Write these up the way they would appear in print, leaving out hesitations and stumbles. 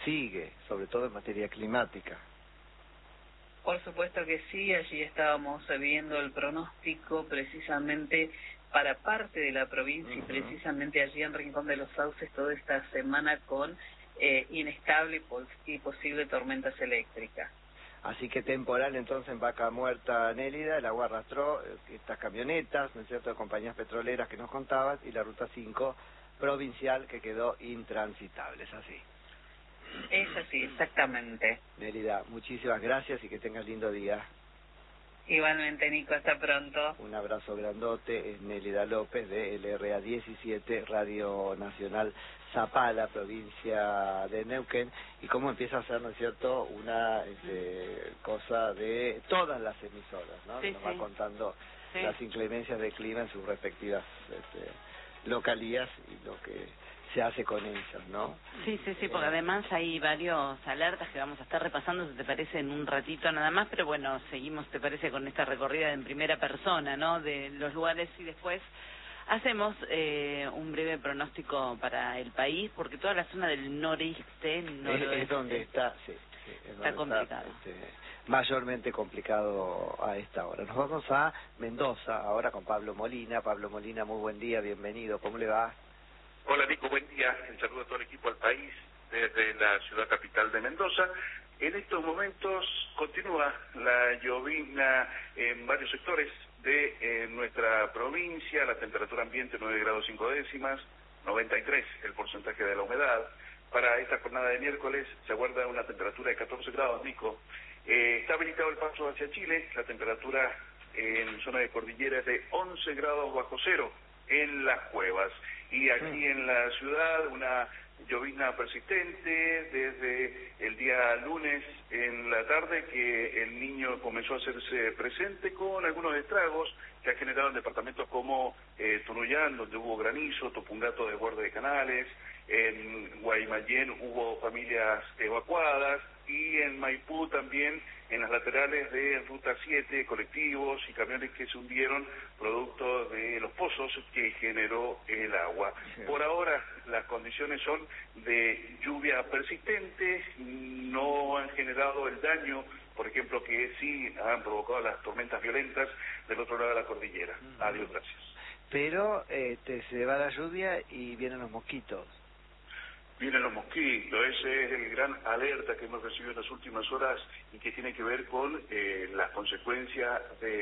sigue, sobre todo en materia climática. Por supuesto que sí, allí estábamos viendo el pronóstico precisamente para parte de la provincia y precisamente allí en Rincón de los Sauces toda esta semana con inestable y posible tormentas eléctricas. Así que temporal entonces en Vaca Muerta, Nélida, el agua arrastró estas camionetas, ¿no es cierto?, de compañías petroleras que nos contabas, y la Ruta 5 provincial que quedó intransitable, ¿es así? Es así, exactamente. Nélida, muchísimas gracias y que tengas lindo día. Igualmente, Nico, hasta pronto. Un abrazo grandote, es Nélida López de LRA 17, Radio Nacional Zapala, provincia de Neuquén, y cómo empieza a ser, ¿no es cierto?, una cosa de todas las emisoras, ¿no? Sí, Nos va contando las inclemencias de clima en sus respectivas localías y lo que se hace con ellos, ¿no? Sí, porque además hay varios alertas que vamos a estar repasando, si te parece, en un ratito nada más, pero bueno, seguimos, te parece, con esta recorrida en primera persona, ¿no?, de los lugares, y después hacemos un breve pronóstico para el país, porque toda la zona del noroeste es donde está, está complicado. Mayormente complicado a esta hora. Nos vamos a Mendoza ahora con Pablo Molina. Pablo Molina, muy buen día, bienvenido, ¿cómo le va? Hola Nico, buen día. Un saludo a todo el equipo al país desde la ciudad capital de Mendoza. En estos momentos continúa la llovizna en varios sectores de nuestra provincia. La temperatura ambiente 9 grados 5 décimas, 93 el porcentaje de la humedad. Para esta jornada de miércoles se aguarda una temperatura de 14 grados, Nico. Está habilitado el paso hacia Chile. La temperatura en zona de cordillera es de 11 grados bajo cero en las cuevas. Y aquí en la ciudad una llovizna persistente desde el día lunes en la tarde, que el niño comenzó a hacerse presente con algunos estragos que ha generado en departamentos como Tunuyán, donde hubo granizo, Topungato de borde de canales, en Guaymallén hubo familias evacuadas, y en Maipú también, en las laterales de Ruta 7, colectivos y camiones que se hundieron producto de los pozos que generó el agua. Por ahora las condiciones son de lluvia persistente, no han generado el daño, por ejemplo, que sí han provocado las tormentas violentas del otro lado de la cordillera. Adiós, gracias. Pero se va la lluvia y vienen los mosquitos. Vienen los mosquitos, ese es el gran alerta que hemos recibido en las últimas horas y que tiene que ver con las consecuencias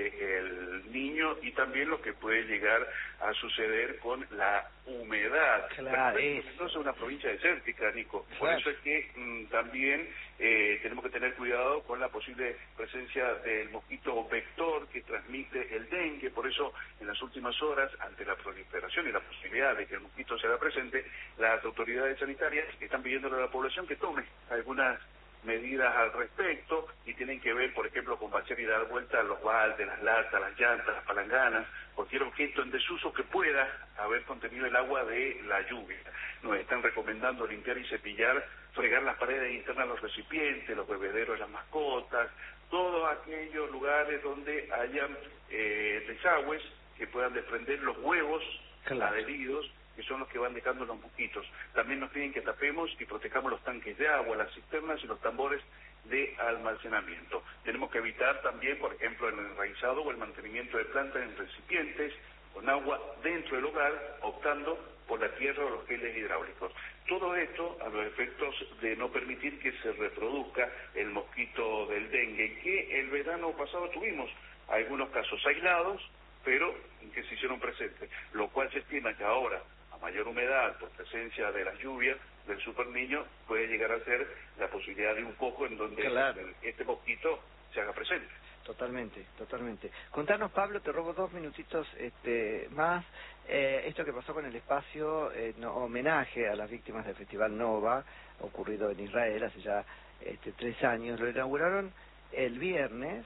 del niño y también lo que puede llegar a suceder con la humedad. Claro, Mendoza es una provincia desértica, Nico. Por eso es que también tenemos que tener cuidado con la posible presencia del mosquito vector que transmite el dengue. Por eso, en las últimas horas, ante la proliferación y la posibilidad de que el mosquito sea presente, las autoridades sanitarias están pidiéndole a la población que tome algunas medidas al respecto, y tienen que ver, por ejemplo, con vaciar y dar vuelta a los baldes, las latas, las llantas, las palanganas, cualquier objeto en desuso que pueda haber contenido el agua de la lluvia. Nos están recomendando limpiar y cepillar, fregar las paredes internas de los recipientes, los bebederos de las mascotas, todos aquellos lugares donde hayan desagües que puedan desprender los huevos adheridos, que son los que van dejando los mosquitos. También nos piden que tapemos y protejamos los tanques de agua, las cisternas y los tambores de almacenamiento. Tenemos que evitar también, por ejemplo, el enraizado o el mantenimiento de plantas en recipientes con agua dentro del hogar, optando por la tierra o los geles hidráulicos. Todo esto a los efectos de no permitir que se reproduzca el mosquito del dengue, que el verano pasado tuvimos algunos casos aislados, pero que se hicieron presentes, lo cual se estima que ahora, a mayor humedad por presencia de las lluvias del superniño, puede llegar a ser la posibilidad de un foco en donde este mosquito se haga presente. Totalmente. Contanos, Pablo, te robo 2 minutitos más, esto que pasó con el espacio homenaje a las víctimas del Festival Nova, ocurrido en Israel hace ya 3 años. Lo inauguraron el viernes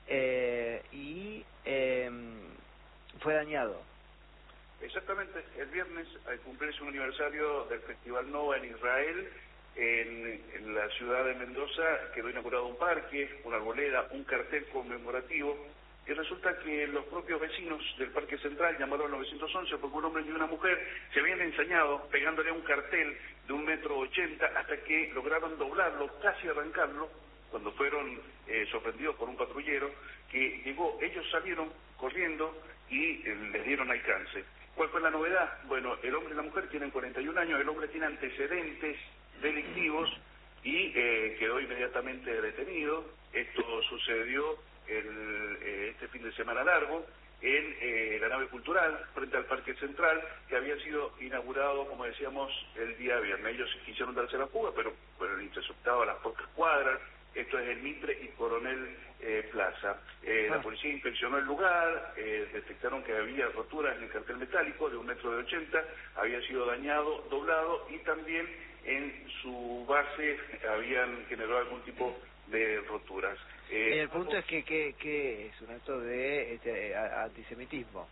y fue dañado. Exactamente, el viernes, al cumplirse un aniversario del Festival Nova en Israel, en la ciudad de Mendoza quedó inaugurado un parque, una arboleda, un cartel conmemorativo y resulta que los propios vecinos del Parque Central llamaron al 911 porque un hombre y una mujer se habían ensañado pegándole a un cartel de 1,80 m hasta que lograron doblarlo, casi arrancarlo, cuando fueron sorprendidos por un patrullero que llegó. Ellos salieron corriendo y les dieron alcance. ¿Cuál fue la novedad? Bueno, el hombre y la mujer tienen 41 años, el hombre tiene antecedentes delictivos y quedó inmediatamente detenido. Esto sucedió este fin de semana largo en la nave cultural frente al Parque Central, que había sido inaugurado, como decíamos, el día viernes. Ellos quisieron darse la fuga, pero fueron interceptados a las pocas cuadras. Esto es el Mitre y Coronel Plaza. La policía inspeccionó el lugar, detectaron que había roturas en el cartel metálico de 1,80 m, había sido dañado, doblado, y también en su base habían generado algún tipo de roturas. El punto es que es un acto de antisemitismo.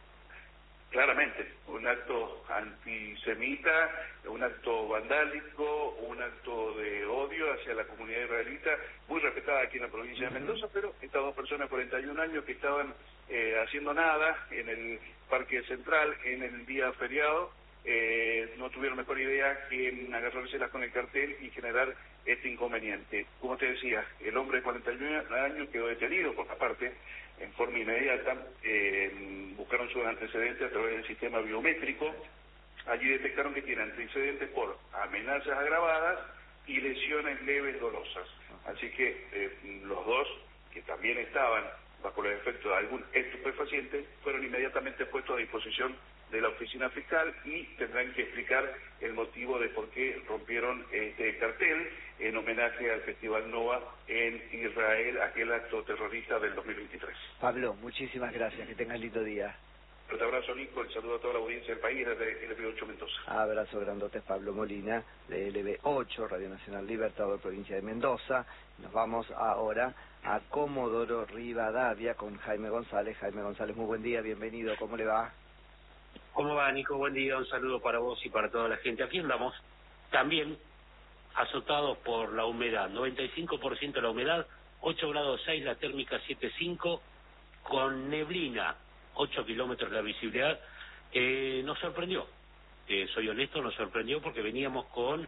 Claramente, un acto antisemita, un acto vandálico, un acto de odio hacia la comunidad israelita, muy respetada aquí en la provincia de Mendoza, pero estas dos personas de 41 años que estaban haciendo nada en el Parque Central en el día feriado, no tuvieron mejor idea que agarrárselas con el cartel y generar este inconveniente. Como te decía, el hombre de 41 años quedó detenido, por aparte, en forma inmediata. Buscaron sus antecedentes a través del sistema biométrico. Allí detectaron que tiene antecedentes por amenazas agravadas y lesiones leves dolosas. Así que los dos, que también estaban bajo los efectos de algún estupefaciente, fueron inmediatamente puestos a disposición de la oficina fiscal y tendrán que explicar el motivo de por qué rompieron este cartel en homenaje al Festival Nova en Israel, aquel acto terrorista del 2023. Pablo, muchísimas gracias, que tengas lindo día. Un abrazo, Nico, el saludo a toda la audiencia del país desde LB8 Mendoza. Abrazo grandote, Pablo Molina, de LB8, Radio Nacional Libertador, provincia de Mendoza. Nos vamos ahora a Comodoro Rivadavia con Jaime González. Jaime González, muy buen día, bienvenido, ¿cómo le va? ¿Cómo va, Nico? Buen día, un saludo para vos y para toda la gente. Aquí andamos también azotados por la humedad, 95% la humedad, 8 grados 6 la térmica, 7,5, con neblina, 8 kilómetros la visibilidad. Nos sorprendió, soy honesto, nos sorprendió porque veníamos con,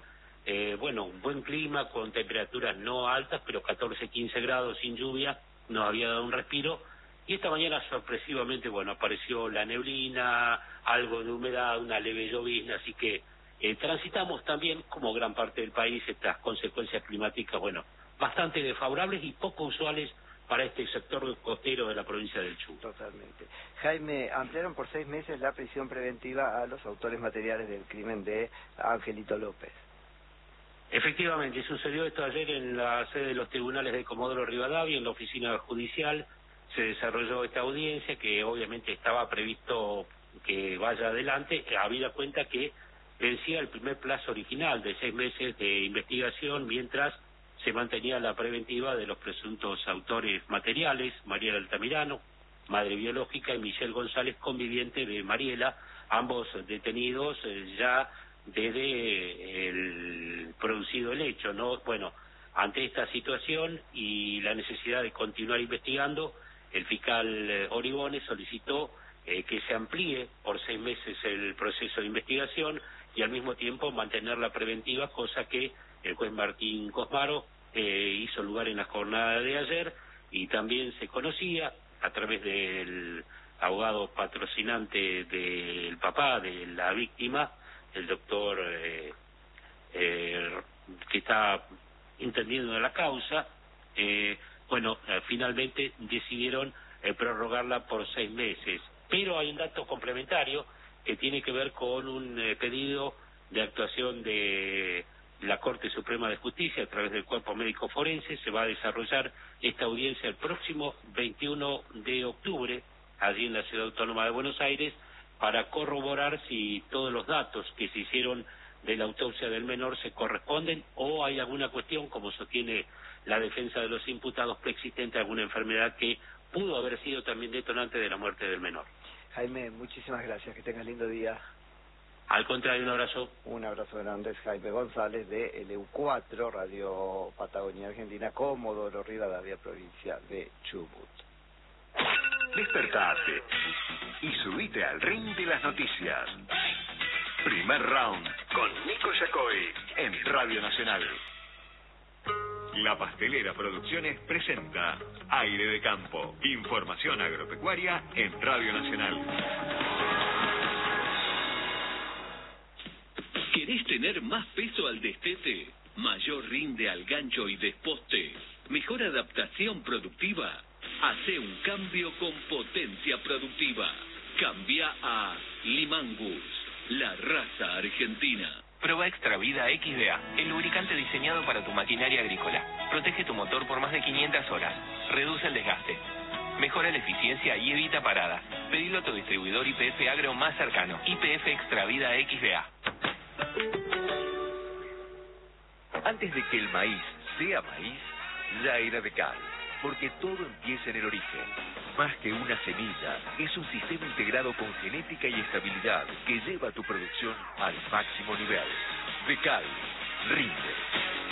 un buen clima, con temperaturas no altas, pero 14, 15 grados sin lluvia, nos había dado un respiro. Y esta mañana sorpresivamente, apareció la neblina, algo de humedad, una leve llovizna, así que transitamos también, como gran parte del país, estas consecuencias climáticas, bastante desfavorables y poco usuales para este sector costero de la provincia del Chubut. Totalmente. Jaime, ampliaron por 6 meses la prisión preventiva a los autores materiales del crimen de Angelito López. Efectivamente, sucedió esto ayer en la sede de los tribunales de Comodoro Rivadavia, en la oficina judicial. Se desarrolló esta audiencia que obviamente estaba previsto que vaya adelante, habida cuenta que vencía el primer plazo original de 6 meses de investigación mientras se mantenía la preventiva de los presuntos autores materiales, Mariela Altamirano, madre biológica, y Michelle González, conviviente de Mariela, ambos detenidos ya desde el producido el hecho, ¿no? Ante esta situación y la necesidad de continuar investigando, el fiscal Origones solicitó que se amplíe por 6 meses el proceso de investigación y al mismo tiempo mantener la preventiva, cosa que el juez Martín Cosmaro hizo lugar en la jornada de ayer, y también se conocía a través del abogado patrocinante del papá de la víctima, el doctor que está entendiendo la causa, finalmente decidieron prorrogarla por 6 meses. Pero hay un dato complementario que tiene que ver con un pedido de actuación de la Corte Suprema de Justicia a través del Cuerpo Médico Forense. Se va a desarrollar esta audiencia el próximo 21 de octubre, allí en la Ciudad Autónoma de Buenos Aires, para corroborar si todos los datos que se hicieron de la autopsia del menor se corresponden o hay alguna cuestión, como sostiene la defensa de los imputados, preexistente a alguna enfermedad que pudo haber sido también detonante de la muerte del menor. Jaime, muchísimas gracias, que tengas lindo día. Al contrario, un abrazo. Un abrazo grande, es Jaime González de LU4, Radio Patagonia Argentina, Comodoro Rivadavia, provincia de Chubut. Despertate y subite al ring de las noticias. Primer round con Nico Yacoy en Radio Nacional. La Pastelera Producciones presenta Aire de Campo. Información agropecuaria en Radio Nacional. ¿Querés tener más peso al destete? ¿Mayor rinde al gancho y desposte? ¿Mejor adaptación productiva? Hace un cambio con potencia productiva. Cambia a Limangus, la raza argentina. Proba Extravida XDA, el lubricante diseñado para tu maquinaria agrícola. Protege tu motor por más de 500 horas. Reduce el desgaste. Mejora la eficiencia y evita paradas. Pedilo a tu distribuidor YPF Agro más cercano. YPF Extravida XDA. Antes de que el maíz sea maíz, ya era de cal, porque todo empieza en el origen. Más que una semilla, es un sistema integrado con genética y estabilidad que lleva tu producción al máximo nivel. De cal, rinde.